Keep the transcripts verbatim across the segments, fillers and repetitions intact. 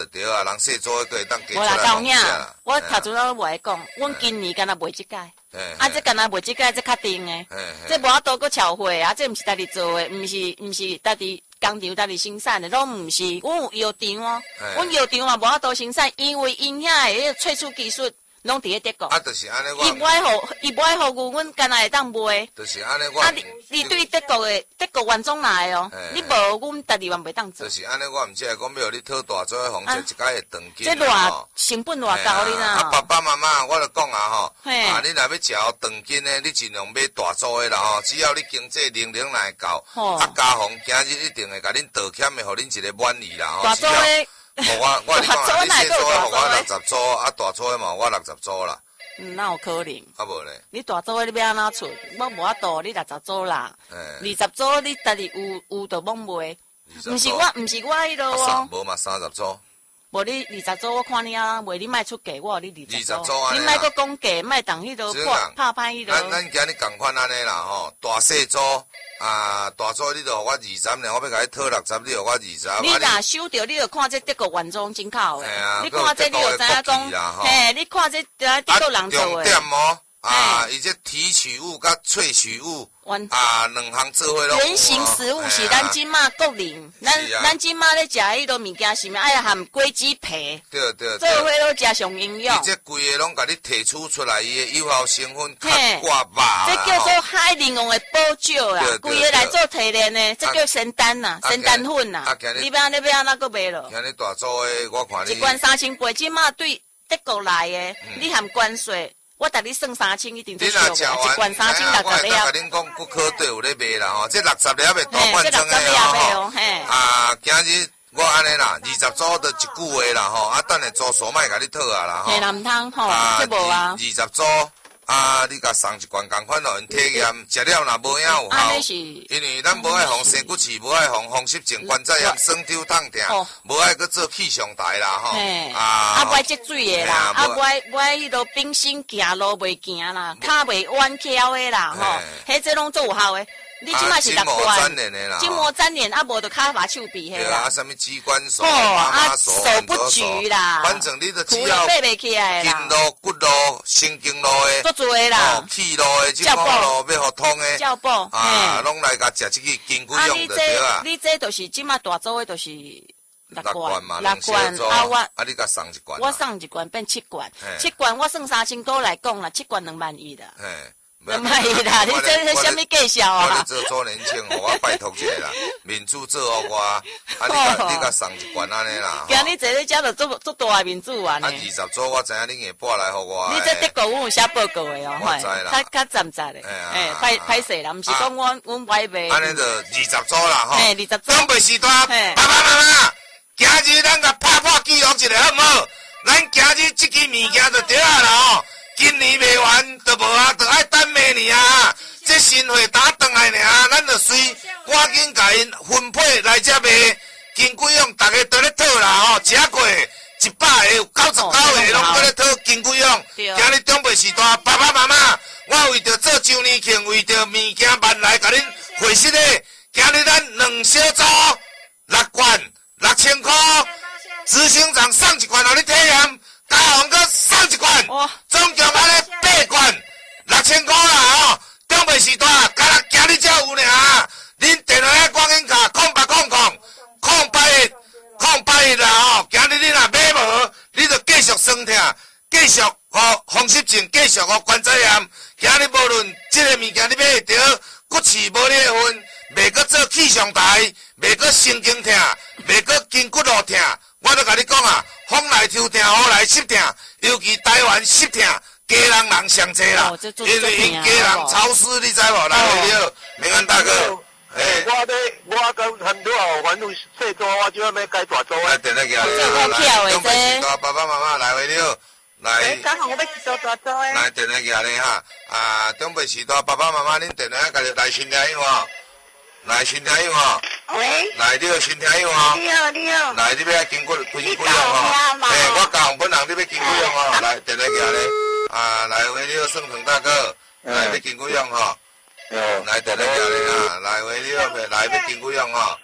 对啊，人细做个会当加出无啦，高兄， 啦。 我头先都无爱讲，阮今年敢若卖即届， 嘿啊，这敢若卖即届，这确定诶， 嘿这无法度搁超货啊，这毋是家己做诶，毋是毋是家己工厂家己生产诶，拢毋是，阮有药厂哦，阮药厂嘛无法度生产，因为因遐诶萃取技术。拢伫咧德国， 啊，就是安尼我。 伊买互，伊买互阮，阮敢若会当卖。 就是安尼我。 啊，你你对德国诶，德国原装来诶哦，你无阮家己嘛袂当做。 就是安尼，我毋是讲要你讨大做诶房子，一家会长金。 这偌成本偌高哩啦。 啊，爸爸妈妈，我就讲啊吼，啊，你若要食长金诶，你尽量买大做诶啦吼，只要你经济能力若会够，啊，家房今日一定会甲恁道歉诶，互恁一个满意啦吼。 大做诶。 我我你讲啊，你细组的我六十组，啊大组的嘛我六十组啦。 嗯，哪有可能？ 啊无咧。 你大组的你要安怎出？我无法度，你六十组啦。二十组你家己有有就罔卖。毋是我，毋是我迄落哦。 无嘛三十组。 无你二十组我看你啊，卖你卖出价，我你二十组。 你卖搁讲价，卖当迄落拍拍迄落。 咱咱今日共款安尼啦吼，大细组。啊，大组你著互我二十呢，我要甲你讨六十，你互我二十。 你若收着，你著看这德国原装真巧诶。你看这你就知影讲，嘿，你看这德国人做诶。 重点哦，啊，伊这提取物甲萃取物，啊，两项做伙拢。 原型食物是咱即马国人，咱咱即马咧食迄落物件是毋爱含果子皮。 对对。 做伙都食上营养。 伊这规个拢甲你提取出来，伊诶有效成分较寡吧。 这叫做海玲珑诶补酒啦，规个来做提炼诶，这叫仙丹呐，仙丹粉呐。你要安尼要安怎个卖咯？ 今日大做诶，我看你。 一罐三千八，即马对德国来诶，你含关税。我逐日算三千，一定做俗个，一罐三千六十粒。 我甲恁讲，骨科队有咧卖啦吼，这六十粒诶大罐装诶吼。啊，今日我安尼啦，二十组就一句话啦吼，啊，等下做数卖甲你讨啊啦吼。 嘿，南通吼，这无啊。 二十组啊，你甲送一罐共款互因体验，食了若无影有效。因为咱无爱防生骨刺，无爱防风湿症、关节炎、酸痛痛痛，无爱去做气象台啦吼。 啊，啊，不爱积水诶啦，啊，不爱不爱迄落冰心行路袂行啦，骹袂弯翘诶啦吼，迄这拢做有效诶。你即摆是六罐，筋膜粘连啊，无就骹把手臂嘿啦。啊，什么肌关手、妈妈手、 手不举啦， 反正你都只要背袂起来啦。 筋路、骨路、神经路诶， 做做诶啦。 气路诶，筋膜路要互通诶。 照补啊，拢来甲食即个筋骨用就对啊。 你这就是即摆大组诶，就是六罐嘛， 六罐啊我啊你甲送一罐。 我送一罐变七罐，七罐我算三千块来讲啦，七罐两万一啦。两万一啦，你这是虾米计销啊？ 我咧做周年庆，我拜托一下啦，面子做互我，啊你甲你甲送一罐安尼啦。 今日坐咧遮就做做大面子啊！ 啊二十组我知影你下拨来互我。 你这德国阮有写报告诶哦， 我知啦， 较较站在咧，诶，歹歹势啦，毋是讲阮阮歹卖。 安尼就二十组啦吼。 嘿，二十组。 准备时段，爸爸妈妈，今日咱甲拍破记录一下好毋好？咱今日即支物件就对啊啦吼。今年卖完就无啊，就爱等明年啊！这新货打转来尔，咱就随赶紧甲因分配来遮卖。金龟蛹大家都咧讨啦吼，食过一百个有九十九个拢都咧讨金龟蛹。今日准备时段，爸爸妈妈，我为着做周年庆，为着物件万来甲恁会实诶。今日咱两小组六罐六千块，执行长送一罐互你体验。大红哥送一罐，总共安尼八罐，六千块啦吼！准备时段，今日今日才有尔。恁电话光阴卡空八空空空八一空八一啦吼！今日你若买无，你就继续酸痛，继续吼风湿症，继续吼关节炎。今日无论这个物件你买会着，骨刺无你会分，袂阁做气象台，袂阁神经痛，袂阁筋骨路痛。我都甲你讲啊，风来抽痛，雨来湿痛，尤其台湾湿痛，家人人上济啦，因为因家人潮湿，你知无？来回了，明安大哥。 诶，我咧，我跟很多哦，反正细组，我就要要改大组来，电来叫你啦，来，准备时段，爸爸妈妈来回了，来。 诶，刚好我要去做大组诶。 来，电来叫你哈，啊，准备时段，爸爸妈妈，恁电话甲你来新听音哦，来新听音哦。 喂， 来，你好，新听友哦。 你好，你好。 来，你要经过筋骨用哦。嘿，我教本人你要筋骨用哦。来，电话叫你。啊，来，喂，你好，盛腾大哥。来，要筋骨用哦。来，电话叫你啊。来，喂，你好，来要筋骨用哦。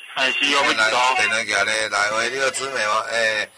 哎，是哦，要知道。 电话机咧来回，你有姊妹吗？诶、欸。